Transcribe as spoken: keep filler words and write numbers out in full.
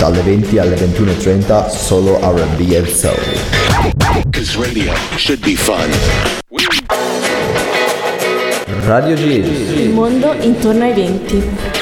dalle venti alle ventuno e trenta solo R and B e Soul. Cause radio should be fun. Radio Giz. Il mondo intorno ai venti.